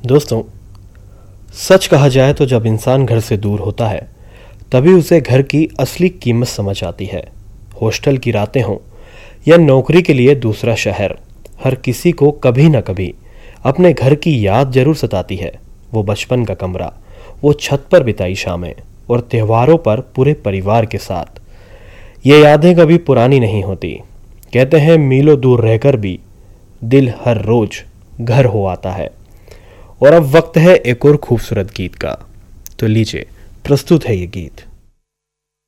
दोस्तों, सच कहा जाए तो जब इंसान घर से दूर होता है तभी उसे घर की असली कीमत समझ आती है। हॉस्टल की रातें हों या नौकरी के लिए दूसरा शहर, हर किसी को कभी ना कभी अपने घर की याद जरूर सताती है। वो बचपन का कमरा, वो छत पर बिताई शामें और त्योहारों पर पूरे परिवार के साथ। ये यादें कभी पुरानी नहीं होती। कहते हैं मीलों दूर रहकर भी दिल हर रोज घर हो आता है। और अब वक्त है एक और खूबसूरत गीत का। तो लीजिए, प्रस्तुत है ये गीत।